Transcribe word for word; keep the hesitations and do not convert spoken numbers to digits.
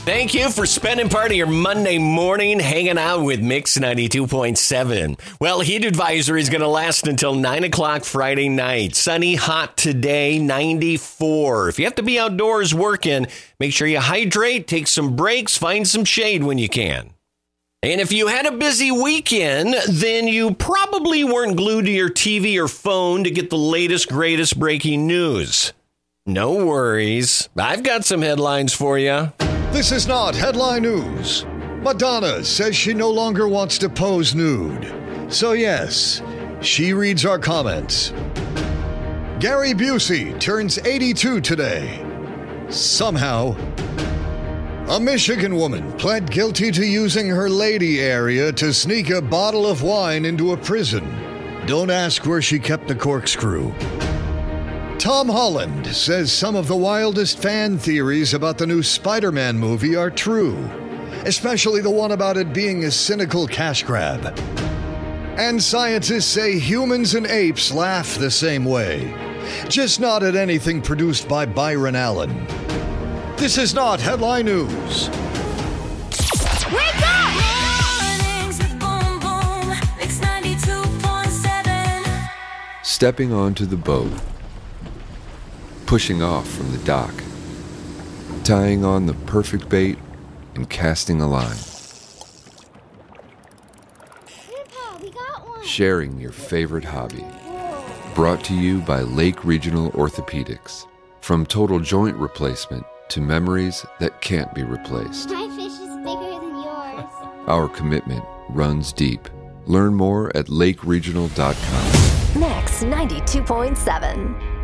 Thank you for spending part of your Monday morning hanging out with Mix ninety-two point seven. Well, heat advisory is going to last until nine o'clock Friday night. Sunny, hot today, ninety-four. If you have to be outdoors working, make sure you hydrate, take some breaks, find some shade when you can. And if you had a busy weekend, then you probably weren't glued to your T V or phone to get the latest, greatest breaking news. No worries. I've got some headlines for you. This is not headline news. Madonna says she no longer wants to pose nude. So yes, she reads our comments. Gary Busey turns eighty-two today. Somehow. A Michigan woman pled guilty to using her lady area to sneak a bottle of wine into a prison. Don't ask where she kept the corkscrew. Tom Holland says some of the wildest fan theories about the new Spider-Man movie are true, especially the one about it being a cynical cash grab. And scientists say humans and apes laugh the same way, just not at anything produced by Byron Allen. This is not headline news. Wake up! Mornings with Boom Boom, Mix ninety-two point seven. Stepping onto the boat. Pushing off from the dock, tying on the perfect bait, and casting a line. Grandpa, we got one. Sharing your favorite hobby. Brought to you by Lake Regional Orthopedics. From total joint replacement to memories that can't be replaced. My fish is bigger than yours. Our commitment runs deep. Learn more at lake regional dot com. Mix ninety-two point seven.